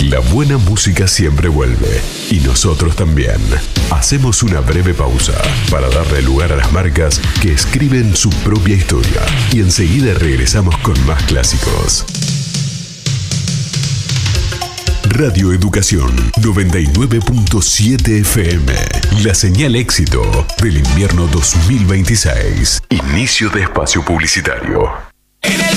La buena música siempre vuelve, y nosotros también. Hacemos una breve pausa para darle lugar a las marcas que escriben su propia historia, y enseguida regresamos con más clásicos. Radio Educación 99.7 FM. La señal éxito del invierno 2026. Inicio de espacio publicitario. En el